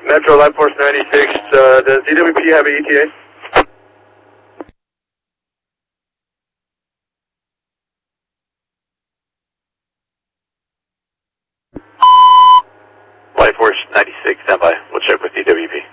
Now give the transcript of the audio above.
Metro Life Force 96, does DWP have an ETA? Life Force 96, stand by. We'll check with DWP.